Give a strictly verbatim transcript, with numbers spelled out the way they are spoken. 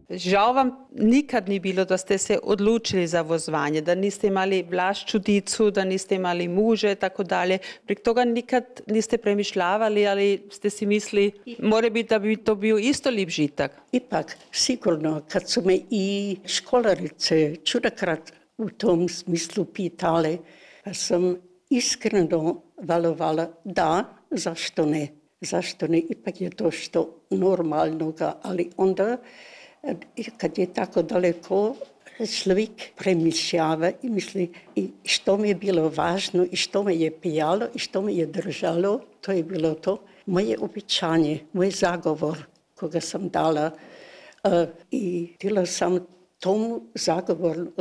Žal vam nikad ni bilo, da ste se odločili za vozovanje, da niste imeli vlašču dicu, da niste imeli muže, tako dalje. Prek toga nikad niste premišljavali ali ste si mislili, mora biti, da bi to bil isto lep žitak? Ipak, sigurno, kad su me i školarice čudakrat u tom smislu pitale, pa sam iskreno valovala da, zašto ne? Zašto ne? Ipak je to što normalnoga, ali onda kad je tako daleko, človek premišljava i misli i što mi je bilo važno i što me je pijalo i što me je držalo, to je bilo to moje običanje, moj zagovor koga sam dala uh, i htjela sam tomu zagovoru